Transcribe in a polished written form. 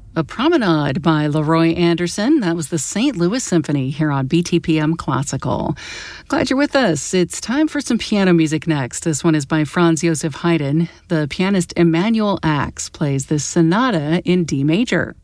A Promenade by Leroy Anderson. That was the St. Louis Symphony here on BTPM Classical. Glad you're with us. It's time for some piano music next. This one is by Franz Josef Haydn. The pianist Emanuel Ax plays this sonata in D major.